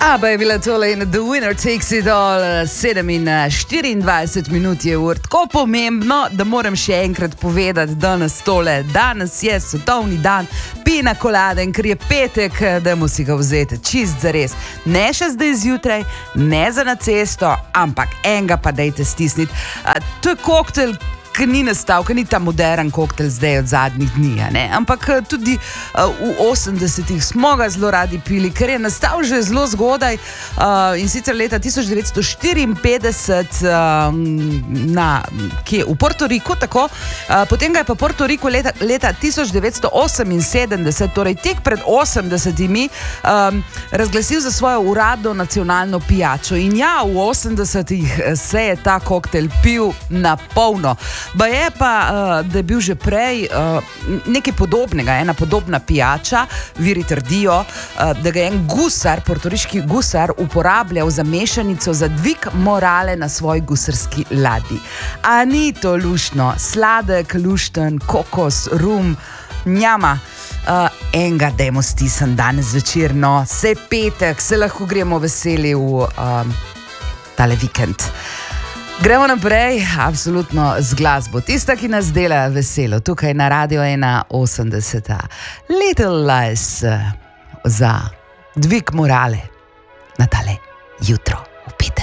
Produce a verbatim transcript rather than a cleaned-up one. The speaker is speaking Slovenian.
Aba je bila tole in The Winner Takes It All, sedem in štiriindvajset minut je ur. Tako pomembno, da moram še enkrat povedati danes tole. Danes je svetovni dan pina kolade in ker je petek, dajmo si ga vzeti čist zares. Ne še zdaj zjutraj, ne za na cesto, ampak enega pa dajte stisniti. A, to je koktel, ki ni nastal, ki ni ta modern koktel zdaj od zadnjih dni, ne? Ampak tudi uh, v osemdesetih smo ga zelo radi pili, ker je nastal že zelo zgodaj uh, in sicer leta tisoč devetsto štiriinpetdeset uh, na, kje, v Porto Riku, tako. Uh, potem ga je pa Porto Riku leta, leta tisoč devetsto oseminsedemdeset, torej tek pred osemdesetimi, um, razglasil za svojo uradno nacionalno pijačo. In ja, v osemdesetih se je ta koktel pil na polno. Ba je pa, uh, da je bil že prej uh, nekaj podobnega, ena podobna pijača, viri trdijo, uh, da ga je en gusar, portoriški gusar, uporabljal za mešanico za dvig morale na svoji gusarski ladji. A ni to luštno? Sladek, lušten, kokos, rum, njama. Uh, enega dajmo stisniti danes večer, no, se petek, se lahko gremo veseli v um, tale vikend. Gremo naprej, absolutno z glasbo. Tista, ki nas dela veselo, tukaj na Radio ena osemdeseta. Little Lies za dvig morale na tale jutro v petek.